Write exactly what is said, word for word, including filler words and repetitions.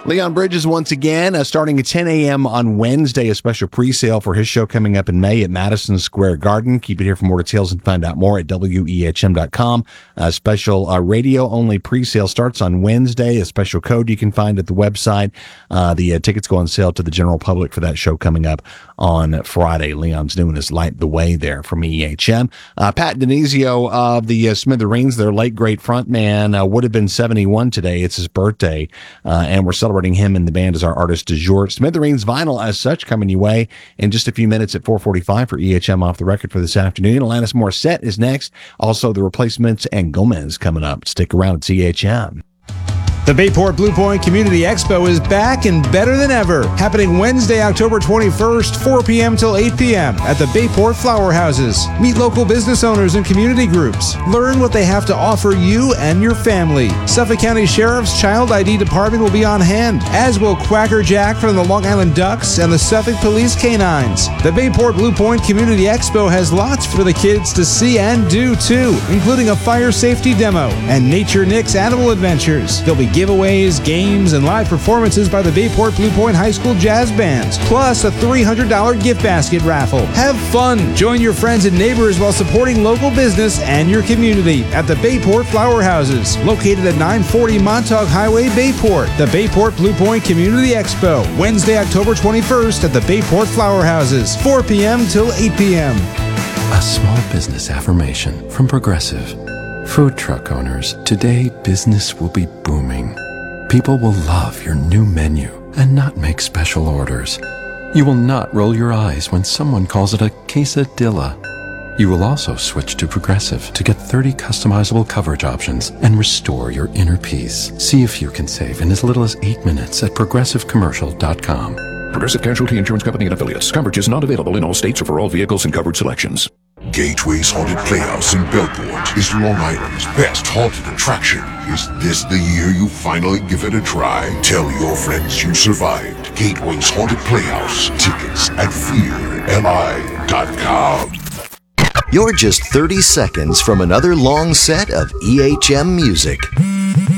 Leon Bridges once again, uh, starting at ten a.m. on Wednesday, a special pre-sale for his show coming up in May at Madison Square Garden. Keep it here for more details and find out more at W E H M dot com. A special uh, radio-only pre-sale starts on Wednesday. A special code you can find at the website. Uh, the uh, tickets go on sale to the general public for that show coming up on Friday. Leon's doing his Light the Way there from E H M. Uh, Pat Denizio of the uh, Smithereens, their late great frontman, uh, would have been seventy-one today. It's his birthday, uh, and we're celebrating him and the band as our artist du jour. Smithereens vinyl as such coming your way in just a few minutes at four forty-five for E H M Off the Record for this afternoon. Alanis Morissette is next. Also, The Replacements and Gomez coming up. Stick around. It's E H M. The Bayport Blue Point Community Expo is back and better than ever. Happening Wednesday, October twenty-first, four p.m. till eight p.m. at the Bayport Flower Houses. Meet local business owners and community groups. Learn what they have to offer you and your family. Suffolk County Sheriff's Child I D Department will be on hand, as will Quacker Jack from the Long Island Ducks and the Suffolk Police Canines. The Bayport Blue Point Community Expo has lots for the kids to see and do too, including a fire safety demo and Nature Nick's Animal Adventures. There'll be giveaways, games, and live performances by the Bayport Blue Point High School Jazz Bands, plus a three hundred dollars gift basket raffle. Have fun! Join your friends and neighbors while supporting local business and your community at the Bayport Flower Houses, located at nine forty Montauk Highway, Bayport. The Bayport Blue Point Community Expo, Wednesday, October twenty-first at the Bayport Flower Houses, four p.m. till eight p.m. A small business affirmation from Progressive. Food truck owners, today business will be booming. People will love your new menu and not make special orders. You will not roll your eyes when someone calls it a quesadilla. You will also switch to Progressive to get thirty customizable coverage options and restore your inner peace. See if you can save in as little as eight minutes at progressive commercial dot com. Progressive Casualty Insurance Company and Affiliates. Coverage is not available in all states or for all vehicles and covered selections. Gateway's Haunted Playhouse in Bellport is Long Island's best haunted attraction. Is this the year you finally give it a try? Tell your friends you survived. Gateway's Haunted Playhouse. Tickets at fear L I dot com. You're just thirty seconds from another long set of E H M music.